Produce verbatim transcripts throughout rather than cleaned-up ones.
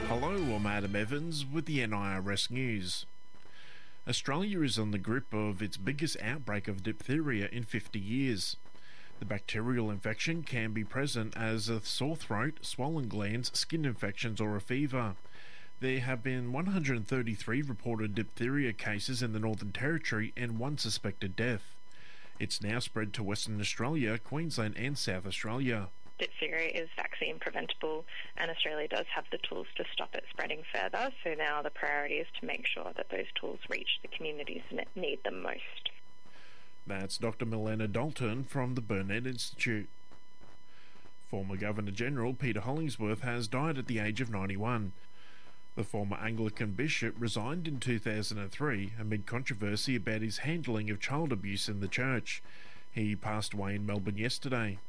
Hello, I'm Adam Evans with the N I R S News. Australia is on the grip of its biggest outbreak of diphtheria in fifty years. The bacterial infection can be present as a sore throat, swollen glands, skin infections or a fever. There have been one hundred thirty-three reported diphtheria cases in the Northern Territory and one suspected death. It's now spread to Western Australia, Queensland and South Australia. Diphtheria is vaccine preventable and Australia does have the tools to stop it spreading further, so now the priority is to make sure that those tools reach the communities that need them most. That's Doctor Milena Dalton from the Burnet Institute. Former Governor-General Peter Hollingsworth has died at the age of ninety-one. The former Anglican bishop resigned in two thousand three amid controversy about his handling of child abuse in the church. He passed away in Melbourne yesterday.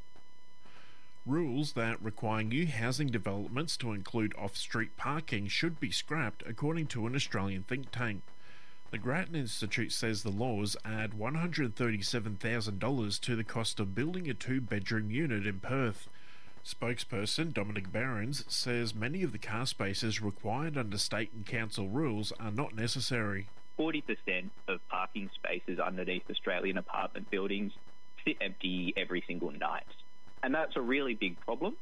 Rules that require new housing developments to include off-street parking should be scrapped, according to an Australian think tank. The Grattan Institute says the laws add one hundred thirty-seven thousand dollars to the cost of building a two-bedroom unit in Perth. Spokesperson Dominic Barons says many of the car spaces required under state and council rules are not necessary. forty percent of parking spaces underneath Australian apartment buildings sit empty every single night. And that's a really big problem.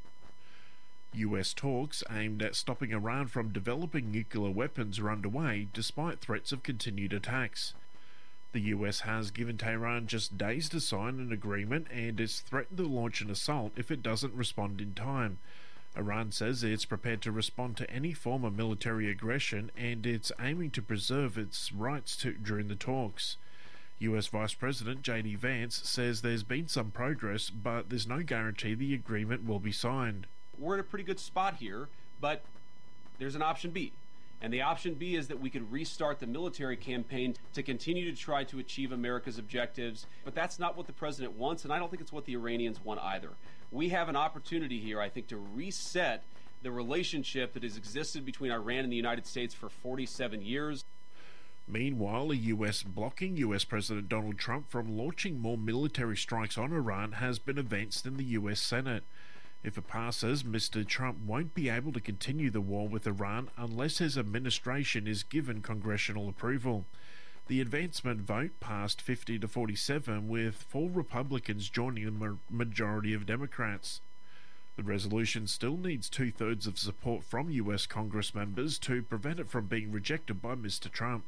U S talks aimed at stopping Iran from developing nuclear weapons are underway despite threats of continued attacks. The U S has given Tehran just days to sign an agreement and is threatened to launch an assault if it doesn't respond in time. Iran says it's prepared to respond to any form of military aggression and it's aiming to preserve its rights to during the talks. U S Vice President J D Vance says there's been some progress, but there's no guarantee the agreement will be signed. We're in a pretty good spot here, but there's an option B. And the option B is that we could restart the military campaign to continue to try to achieve America's objectives. But that's not what the president wants, and I don't think it's what the Iranians want either. We have an opportunity here, I think, to reset the relationship that has existed between Iran and the United States for forty-seven years. Meanwhile, a U S blocking U S President Donald Trump from launching more military strikes on Iran has been advanced in the U S Senate. If it passes, Mister Trump won't be able to continue the war with Iran unless his administration is given congressional approval. The advancement vote passed fifty to forty-seven, with four Republicans joining the majority of Democrats. The resolution still needs two-thirds of support from U S Congress members to prevent it from being rejected by Mister Trump.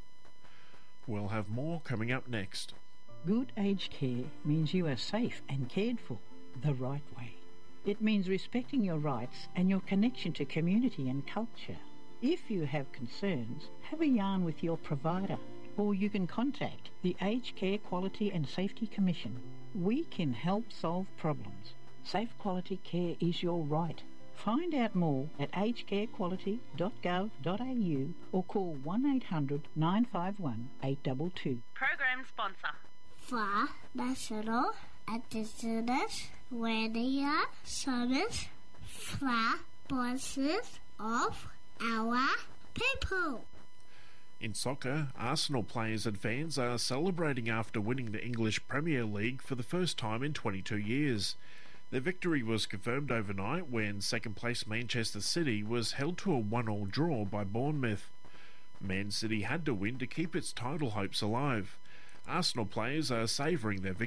We'll have more coming up next. Good aged care means you are safe and cared for the right way. It means respecting your rights and your connection to community and culture. If you have concerns, have a yarn with your provider, or you can contact the Aged Care Quality and Safety Commission. We can help solve problems. Safe quality care is your right. Find out more at aged care quality dot gov dot a u or call one eight hundred nine five one eight two two. Program sponsor for National Indigenous Radio Service for voices of our people. In soccer, Arsenal players and fans are celebrating after winning the English Premier League for the first time in twenty-two years. Their victory was confirmed overnight when second-place Manchester City was held to a one-all draw by Bournemouth. Man City had to win to keep its title hopes alive. Arsenal players are savouring their victory.